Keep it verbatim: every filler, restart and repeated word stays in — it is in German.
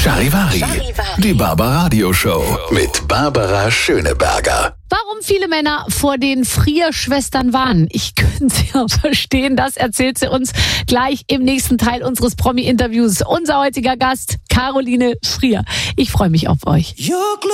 Charivari, die Barbaradio Show mit Barbara Schöneberger. Warum viele Männer vor den Frier-Schwestern warnen? Ich könnte sie ja verstehen, das erzählt sie uns gleich im nächsten Teil unseres Promi-Interviews. Unser heutiger Gast, Caroline Frier. Ich freue mich auf euch.